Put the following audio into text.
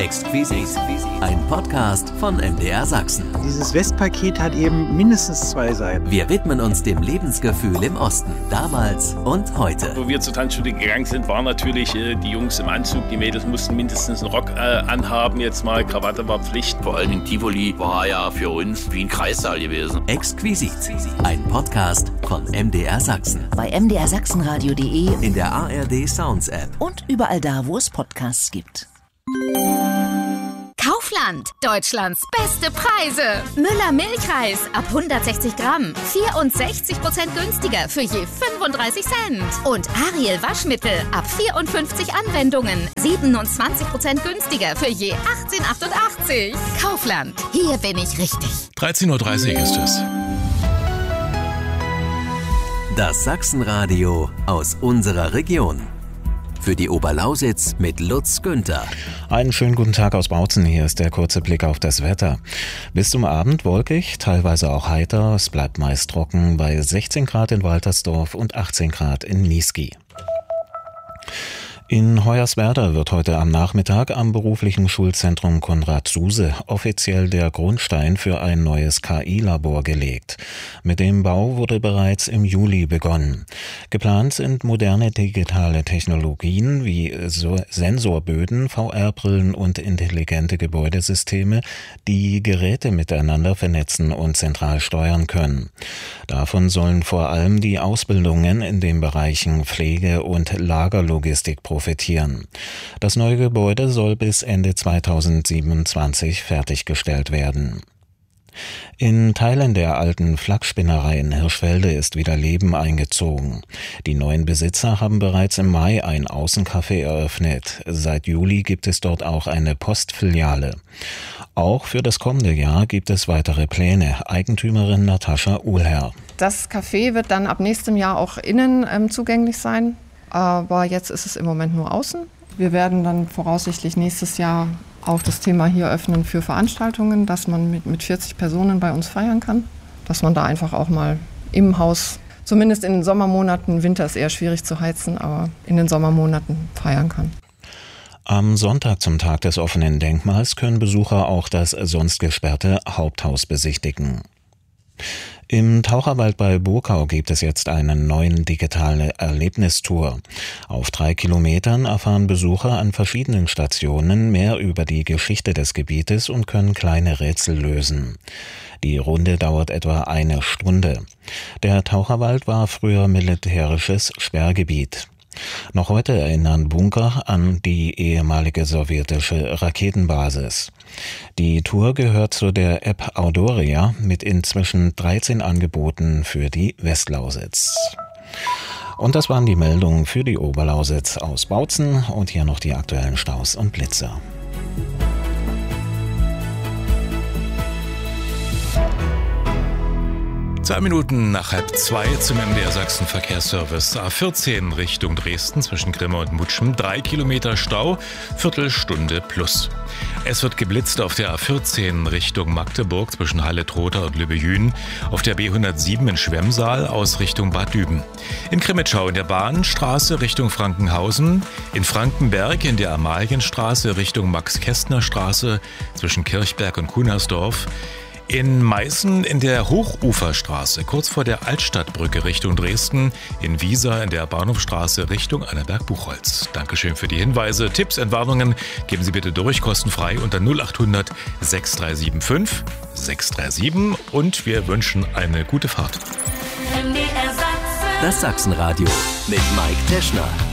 Exquisit, ein Podcast von MDR Sachsen. Dieses Westpaket hat eben mindestens 2 Seiten. Wir widmen uns dem Lebensgefühl im Osten, damals und heute. Wo wir zur Tanzschule gegangen sind, waren natürlich die Jungs im Anzug, die Mädels mussten mindestens einen Rock anhaben, jetzt mal Krawatte war Pflicht. Vor allem in Tivoli war ja für uns wie ein Kreissaal gewesen. Exquisit, ein Podcast von MDR Sachsen. Bei mdrsachsenradio.de, in der ARD Sounds App und überall da, wo es Podcasts gibt. Kaufland, Deutschlands beste Preise. Müller Milchreis ab 160 Gramm, 64% günstiger für je 35 Cent. Und Ariel Waschmittel ab 54 Anwendungen, 27% günstiger für je 18,88. Kaufland, hier bin ich richtig. 13.30 Uhr ist es. Das Sachsenradio aus unserer Region. Für die Oberlausitz mit Lutz Günther. Einen schönen guten Tag aus Bautzen. Hier ist der kurze Blick auf das Wetter. Bis zum Abend wolkig, teilweise auch heiter. Es bleibt meist trocken bei 16 Grad in Waltersdorf und 18 Grad in Niesky. In Hoyerswerda wird heute am Nachmittag am beruflichen Schulzentrum Konrad Zuse offiziell der Grundstein für ein neues KI-Labor gelegt. Mit dem Bau wurde bereits im Juli begonnen. Geplant sind moderne digitale Technologien wie Sensorböden, VR-Brillen und intelligente Gebäudesysteme, die Geräte miteinander vernetzen und zentral steuern können. Davon sollen vor allem die Ausbildungen in den Bereichen Pflege und Lagerlogistik profitieren. Das neue Gebäude soll bis Ende 2027 fertiggestellt werden. In Teilen der alten Flachspinnerei in Hirschfelde ist wieder Leben eingezogen. Die neuen Besitzer haben bereits im Mai ein Außencafé eröffnet. Seit Juli gibt es dort auch eine Postfiliale. Auch für das kommende Jahr gibt es weitere Pläne. Eigentümerin Natascha Uhlherr. Das Café wird dann ab nächstem Jahr auch innen zugänglich sein. Aber jetzt ist es im Moment nur außen. Wir werden dann voraussichtlich nächstes Jahr auch das Thema hier öffnen für Veranstaltungen, dass man mit 40 Personen bei uns feiern kann. Dass man da einfach auch mal im Haus, zumindest in den Sommermonaten, Winter ist eher schwierig zu heizen, aber in den Sommermonaten feiern kann. Am Sonntag zum Tag des offenen Denkmals können Besucher auch das sonst gesperrte Haupthaus besichtigen. Im Taucherwald bei Burkau gibt es jetzt einen neuen digitalen Erlebnistour. Auf 3 Kilometern erfahren Besucher an verschiedenen Stationen mehr über die Geschichte des Gebietes und können kleine Rätsel lösen. Die Runde dauert etwa 1 Stunde. Der Taucherwald war früher militärisches Sperrgebiet. Noch heute erinnern Bunker an die ehemalige sowjetische Raketenbasis. Die Tour gehört zu der App Audoria mit inzwischen 13 Angeboten für die Westlausitz. Und das waren die Meldungen für die Oberlausitz aus Bautzen und hier noch die aktuellen Staus und Blitze. Zwei Minuten nach 1:30 zum MDR Sachsen Verkehrsservice. A14 Richtung Dresden zwischen Grimme und Mutschen. 3 Kilometer Stau, Viertelstunde plus. Es wird geblitzt auf der A14 Richtung Magdeburg zwischen Halle-Trotha und Lübbejün. Auf der B107 in Schwemmsaal aus Richtung Bad Düben. In Krimitschau in der Bahnstraße Richtung Frankenhausen. In Frankenberg in der Amalienstraße Richtung Max-Kästner-Straße zwischen Kirchberg und Kunersdorf. In Meißen in der Hochuferstraße, kurz vor der Altstadtbrücke Richtung Dresden, in Wiesa in der Bahnhofstraße Richtung Annaberg-Buchholz. Dankeschön für die Hinweise. Tipps, Entwarnungen geben Sie bitte durch, kostenfrei unter 0800 6375 637 und wir wünschen eine gute Fahrt. Das Sachsenradio mit Mike Teschner.